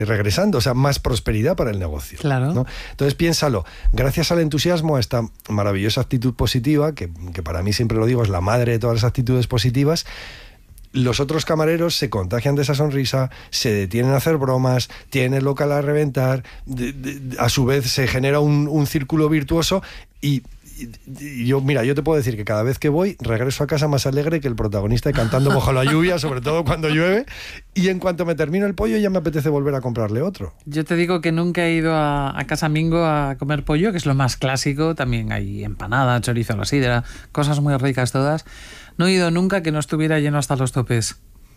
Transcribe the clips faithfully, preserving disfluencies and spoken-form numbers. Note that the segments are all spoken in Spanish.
regresando, o sea, más prosperidad para el negocio. Claro. ¿no? Entonces piénsalo, gracias al entusiasmo, a esta maravillosa actitud positiva, que, que para mí siempre lo digo, es la madre de todas las actitudes positivas, los otros camareros se contagian de esa sonrisa, se detienen a hacer bromas, tienen el local a reventar, de, de, a su vez se genera un, un círculo virtuoso y... Y yo, mira, yo te puedo decir que cada vez que voy regreso a casa más alegre que el protagonista cantando bajo la lluvia, sobre todo cuando llueve, y en cuanto me termino el pollo ya me apetece volver a comprarle otro. Yo te digo que nunca he ido a, a Casa Mingo a comer pollo, que es lo más clásico, también hay empanada, chorizo a la sidra, cosas muy ricas todas. No he ido nunca que no estuviera lleno hasta los topes.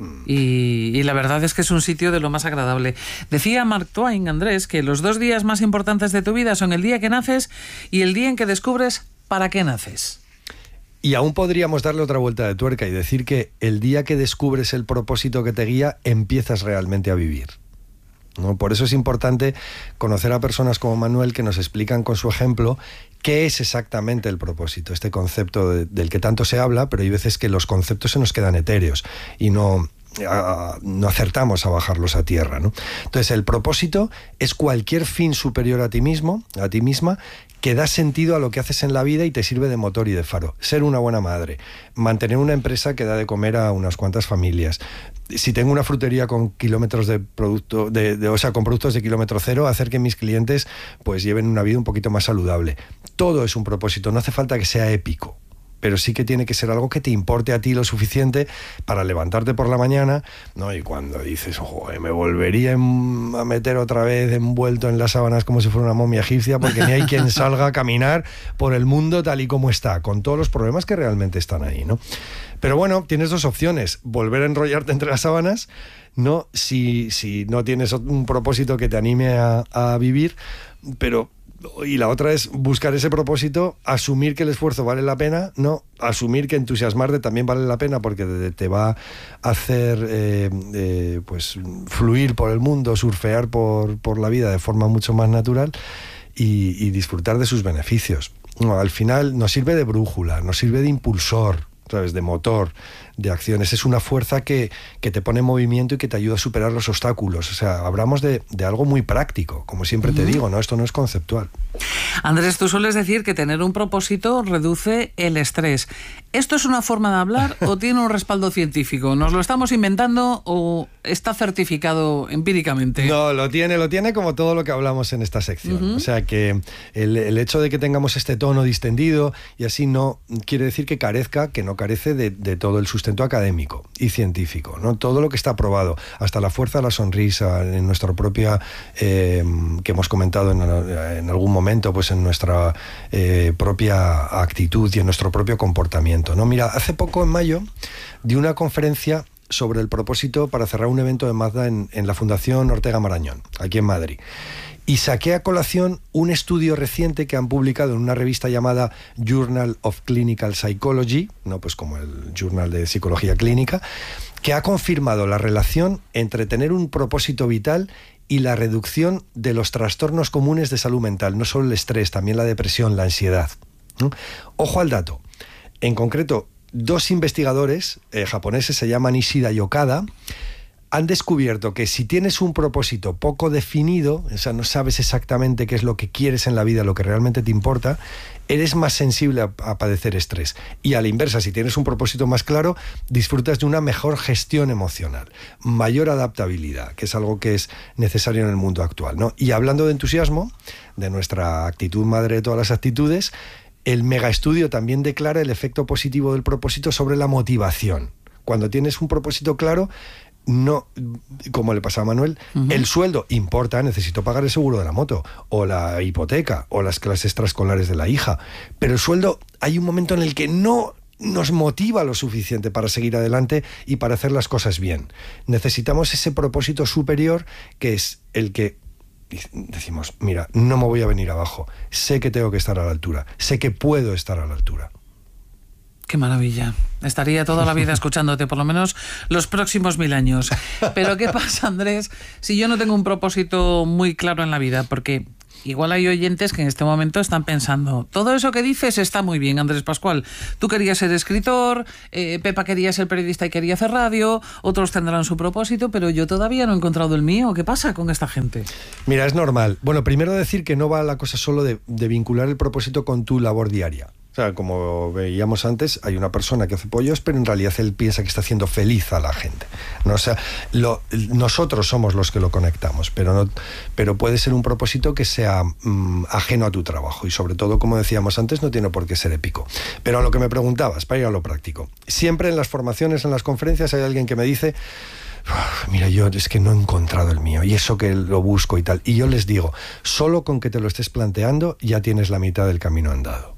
Y, y la verdad es que es un sitio de lo más agradable. Decía Mark Twain, Andrés, que los dos días más importantes de tu vida son el día que naces y el día en que descubres para qué naces. Y aún podríamos darle otra vuelta de tuerca y decir que el día que descubres el propósito que te guía, empiezas realmente a vivir, ¿no? Por eso es importante conocer a personas como Manuel que nos explican con su ejemplo qué es exactamente el propósito, este concepto de, del que tanto se habla, pero hay veces que los conceptos se nos quedan etéreos y no... A, no acertamos a bajarlos a tierra, ¿no? Entonces el propósito es cualquier fin superior a ti mismo, a ti misma, que da sentido a lo que haces en la vida y te sirve de motor y de faro. Ser una buena madre, mantener una empresa que da de comer a unas cuantas familias. Si tengo una frutería con kilómetros de producto, de, de, o sea, con productos de kilómetro cero, hacer que mis clientes pues lleven una vida un poquito más saludable. Todo es un propósito, no hace falta que sea épico, pero sí que tiene que ser algo que te importe a ti lo suficiente para levantarte por la mañana, ¿no? Y cuando dices, joder, me volvería a meter otra vez envuelto en las sábanas como si fuera una momia egipcia, porque ni hay quien salga a caminar por el mundo tal y como está, con todos los problemas que realmente están ahí, ¿no? Pero bueno, tienes dos opciones: volver a enrollarte entre las sábanas, ¿no? Si, si no tienes un propósito que te anime a, a vivir, pero... Y la otra es buscar ese propósito, asumir que el esfuerzo vale la pena, no, asumir que entusiasmarte también vale la pena porque te, te va a hacer eh, eh, pues fluir por el mundo, surfear por, por la vida de forma mucho más natural y, y disfrutar de sus beneficios. No, al final nos sirve de brújula, nos sirve de impulsor, ¿sabes? De motor, de acciones. Es una fuerza que, que te pone en movimiento y que te ayuda a superar los obstáculos. O sea, hablamos de, de algo muy práctico, como siempre te digo, ¿no? Esto no es conceptual. Andrés, tú sueles decir que tener un propósito reduce el estrés. ¿Esto es una forma de hablar o tiene un respaldo científico? ¿Nos lo estamos inventando o está certificado empíricamente? No, lo tiene, lo tiene como todo lo que hablamos en esta sección. Uh-huh. O sea, que el, el hecho de que tengamos este tono distendido y así no quiere decir que carezca, que no carece de, de todo el sustento académico y científico, ¿no? Todo lo que está probado, hasta la fuerza de la sonrisa, en nuestra propia, eh, que hemos comentado en, en algún momento, pues en nuestra eh, propia actitud y en nuestro propio comportamiento, ¿no? Mira, hace poco, en mayo, di una conferencia sobre el propósito para cerrar un evento de Mazda en, en la Fundación Ortega Marañón, aquí en Madrid. Y saqué a colación un estudio reciente que han publicado en una revista llamada Journal of Clinical Psychology, no pues como el Journal de Psicología Clínica, que ha confirmado la relación entre tener un propósito vital y la reducción de los trastornos comunes de salud mental, no solo el estrés, también la depresión, la ansiedad. ¿No? Ojo al dato. En concreto, dos investigadores eh, japoneses, se llaman Ishida y Okada, han descubierto que si tienes un propósito poco definido, o sea, no sabes exactamente qué es lo que quieres en la vida, lo que realmente te importa, eres más sensible a, a padecer estrés. Y a la inversa, si tienes un propósito más claro, disfrutas de una mejor gestión emocional, mayor adaptabilidad, que es algo que es necesario en el mundo actual, ¿no? Y hablando de entusiasmo, de nuestra actitud madre de todas las actitudes, el megaestudio también declara el efecto positivo del propósito sobre la motivación. Cuando tienes un propósito claro, no, como le pasaba a Manuel, uh-huh. el sueldo importa, necesito pagar el seguro de la moto, o la hipoteca, o las clases extraescolares de la hija, pero el sueldo, hay un momento en el que no nos motiva lo suficiente para seguir adelante y para hacer las cosas bien. Necesitamos ese propósito superior que es el que decimos, mira, no me voy a venir abajo, sé que tengo que estar a la altura, sé que puedo estar a la altura. Qué maravilla. Estaría toda la vida escuchándote, por lo menos los próximos mil años. Pero ¿qué pasa, Andrés, si yo no tengo un propósito muy claro en la vida? Porque igual hay oyentes que en este momento están pensando, todo eso que dices está muy bien, Andrés Pascual. Tú querías ser escritor, eh, Pepa quería ser periodista y quería hacer radio, otros tendrán su propósito, pero yo todavía no he encontrado el mío. ¿Qué pasa con esta gente? Mira, es normal. Bueno, primero decir que no va la cosa solo de, de vincular el propósito con tu labor diaria. O sea, como veíamos antes, hay una persona que hace pollos, pero en realidad él piensa que está haciendo feliz a la gente, ¿no? O sea, lo, nosotros somos los que lo conectamos, pero, no, pero puede ser un propósito que sea mmm, ajeno a tu trabajo y sobre todo, como decíamos antes, no tiene por qué ser épico. Pero a lo que me preguntabas, para ir a lo práctico, siempre en las formaciones, en las conferencias, hay alguien que me dice... Mira, yo es que no he encontrado el mío y eso que lo busco y tal. Y yo les digo, solo con que te lo estés planteando ya tienes la mitad del camino andado.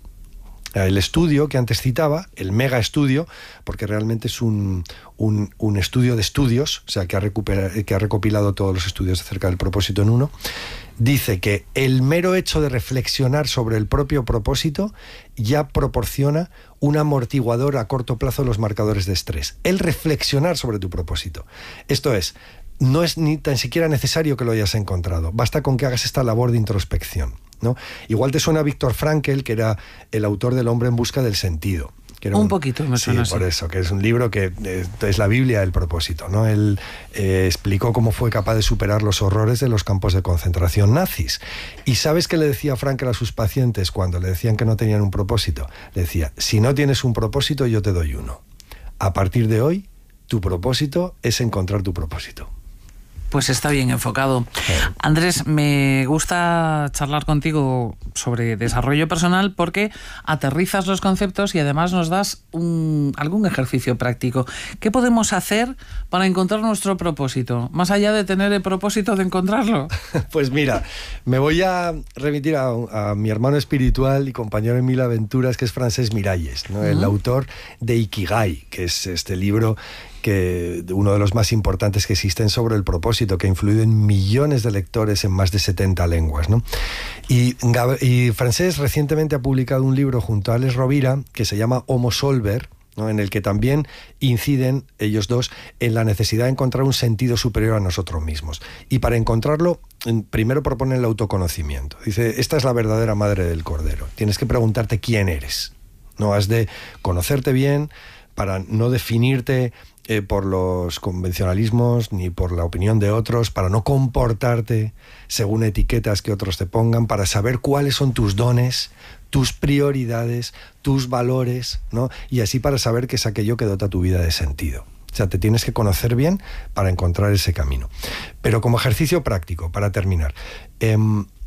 El estudio que antes citaba, el mega estudio, porque realmente es un, un, un estudio de estudios, o sea, que ha, que ha recopilado todos los estudios acerca del propósito en uno, dice que el mero hecho de reflexionar sobre el propio propósito ya proporciona un amortiguador a corto plazo de los marcadores de estrés. El reflexionar sobre tu propósito. Esto es, no es ni tan siquiera necesario que lo hayas encontrado, basta con que hagas esta labor de introspección, ¿no? Igual te suena Viktor Frankl, que era el autor del Hombre en busca del sentido. Que era un, un poquito me suena sí, por así. eso, que es un libro que eh, es la Biblia del propósito, ¿no? Él eh, explicó cómo fue capaz de superar los horrores de los campos de concentración nazis. ¿Y sabes qué le decía Frankl a sus pacientes cuando le decían que no tenían un propósito? Le decía, si no tienes un propósito, yo te doy uno. A partir de hoy, tu propósito es encontrar tu propósito. Pues está bien enfocado. Andrés, me gusta charlar contigo sobre desarrollo personal porque aterrizas los conceptos y además nos das un, algún ejercicio práctico. ¿Qué podemos hacer para encontrar nuestro propósito? Más allá de tener el propósito de encontrarlo. Pues mira, me voy a remitir a, a mi hermano espiritual y compañero en mil aventuras, que es Francesc Miralles, ¿no? Uh-huh. El autor de Ikigai, que es este libro que uno de los más importantes que existen sobre el propósito, que ha influido en millones de lectores en más de setenta lenguas, ¿no? Y, y Francesc recientemente ha publicado un libro junto a Alex Rovira que se llama Homo Solver, ¿no? En el que también inciden ellos dos en la necesidad de encontrar un sentido superior a nosotros mismos. Y para encontrarlo, primero proponen el autoconocimiento. Dice, esta es la verdadera madre del cordero. Tienes que preguntarte quién eres, ¿no? Has de conocerte bien para no definirte Eh, por los convencionalismos ni por la opinión de otros, para no comportarte según etiquetas que otros te pongan, para saber cuáles son tus dones, tus prioridades, tus valores, ¿no? Y así para saber qué es aquello que dota tu vida de sentido. O sea, te tienes que conocer bien para encontrar ese camino. Pero como ejercicio práctico, para terminar, eh,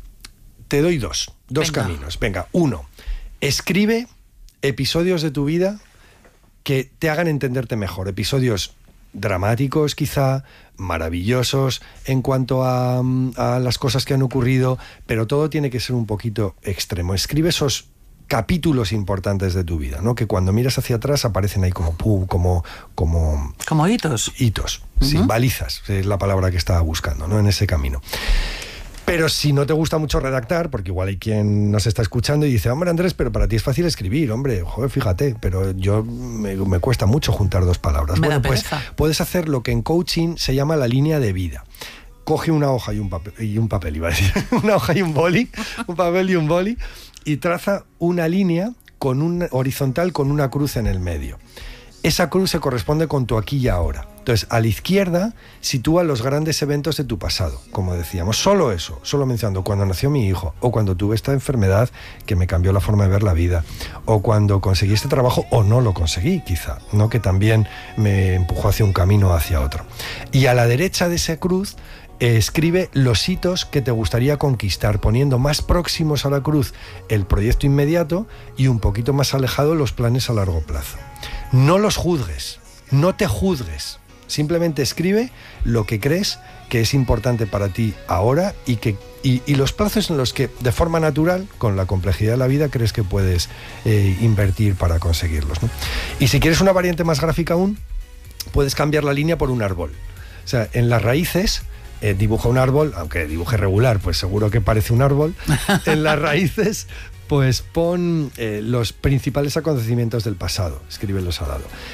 te doy dos, dos Venga. caminos. Venga, uno, escribe episodios de tu vida que te hagan entenderte mejor, episodios dramáticos quizá, maravillosos en cuanto a, a las cosas que han ocurrido, pero todo tiene que ser un poquito extremo. Escribe esos capítulos importantes de tu vida, ¿no? Que cuando miras hacia atrás aparecen ahí como pum, como como como hitos. Hitos, uh-huh. sí, balizas, es la palabra que estaba buscando, ¿no? En ese camino. Pero si no te gusta mucho redactar, porque igual hay quien nos está escuchando y dice, hombre, Andrés, pero para ti es fácil escribir, hombre, joder, fíjate, pero yo me, me cuesta mucho juntar dos palabras. Me bueno, da pues pereza. Puedes hacer lo que en coaching se llama la línea de vida. Coge una hoja y un papel, y un papel iba a decir, una hoja y un boli, un papel y un boli, y traza una línea con un horizontal con una cruz en el medio. Esa cruz se corresponde con tu aquí y ahora. Entonces, a la izquierda sitúa los grandes eventos de tu pasado, como decíamos. Solo eso, solo mencionando cuando nació mi hijo, o cuando tuve esta enfermedad que me cambió la forma de ver la vida, o cuando conseguí este trabajo o no lo conseguí, quizá, ¿no? Que también me empujó hacia un camino o hacia otro. Y a la derecha de esa cruz eh, escribe los hitos que te gustaría conquistar, poniendo más próximos a la cruz el proyecto inmediato y un poquito más alejado los planes a largo plazo. No los juzgues, no te juzgues. Simplemente escribe lo que crees que es importante para ti ahora y, que, y, y los plazos en los que de forma natural, con la complejidad de la vida, crees que puedes eh, invertir para conseguirlos, ¿no? Y si quieres una variante más gráfica aún, puedes cambiar la línea por un árbol. O sea, en las raíces eh, dibuja un árbol, aunque dibuje regular, pues seguro que parece un árbol. En las raíces, pues pon eh, los principales acontecimientos del pasado, escríbelos al lado.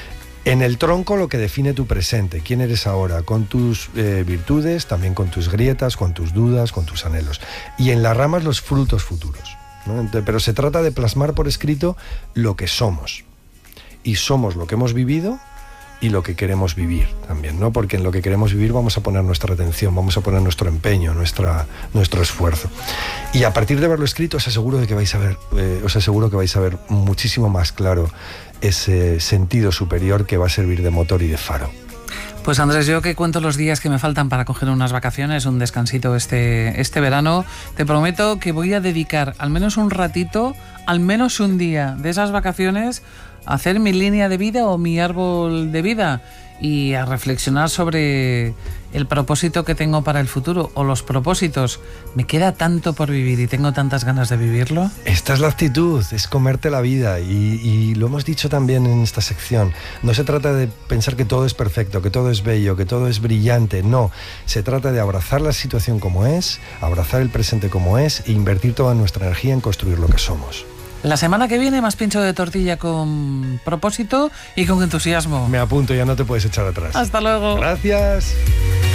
En el tronco lo que define tu presente, quién eres ahora, con tus eh, virtudes, también con tus grietas, con tus dudas, con tus anhelos. Y en las ramas los frutos futuros, ¿no? Entonces, pero se trata de plasmar por escrito lo que somos. Y somos lo que hemos vivido y lo que queremos vivir también, ¿no? Porque en lo que queremos vivir vamos a poner nuestra atención, vamos a poner nuestro empeño, nuestra, nuestro esfuerzo. Y a partir de verlo escrito os aseguro de que vais a ver, eh, os aseguro que vais a ver muchísimo más claro ese sentido superior que va a servir de motor y de faro. Pues Andrés, yo que cuento los días que me faltan para coger unas vacaciones, un descansito este, este verano, te prometo que voy a dedicar al menos un ratito, al menos un día de esas vacaciones a hacer mi línea de vida o mi árbol de vida y a reflexionar sobre el propósito que tengo para el futuro o los propósitos. Me queda tanto por vivir y tengo tantas ganas de vivirlo. Esta es la actitud, es comerte la vida y, y lo hemos dicho también en esta sección. No se trata de pensar que todo es perfecto, que todo es bello, que todo es brillante, no. Se trata de abrazar la situación como es, abrazar el presente como es e invertir toda nuestra energía en construir lo que somos. La semana que viene más pincho de tortilla con propósito y con entusiasmo. Me apunto, ya no te puedes echar atrás. Hasta luego. Gracias.